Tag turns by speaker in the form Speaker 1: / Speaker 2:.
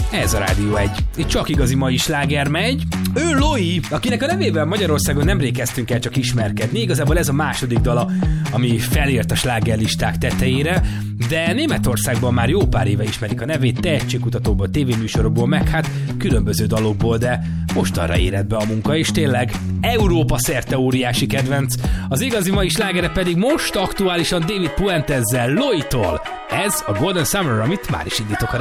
Speaker 1: Ez a Rádió 1. Itt csak igazi mai sláger megy. Ő Loi, akinek a nevével Magyarországon nemrég kezdtünk el csak ismerkedni. Igazából ez a második dala, ami felért a slágerlisták tetejére, de Németországban már jó pár éve ismerik a nevét, tehetségkutatóból, tévéműsorokból, meg hát különböző dalokból, de mostanra érett be a munka, és tényleg Európa szerte óriási kedvenc. Az igazi mai slágere pedig most aktuálisan David Puentezzel, Loitól. Ez a Golden Summer, amit már is indítok a